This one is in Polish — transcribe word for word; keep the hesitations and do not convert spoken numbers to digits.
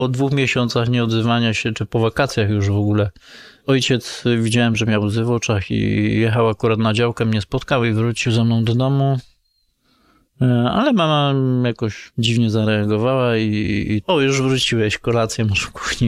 Po dwóch miesiącach nieodzywania się, czy po wakacjach już w ogóle, ojciec widziałem, że miał łzy w oczach i jechał akurat na działkę, mnie spotkał i wrócił ze mną do domu. Ale mama jakoś dziwnie zareagowała i, i o, już wróciłeś, kolację masz w kuchni.